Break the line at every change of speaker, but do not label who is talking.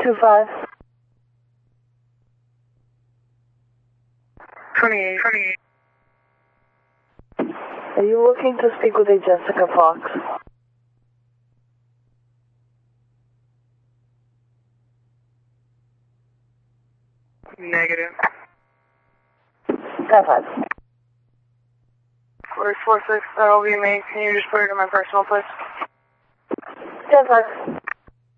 25.
28.
Are you looking to speak with a Jessica Fox?
Negative.
5.
446, that'll be me. Can you just put it in my personal, please?
10-5.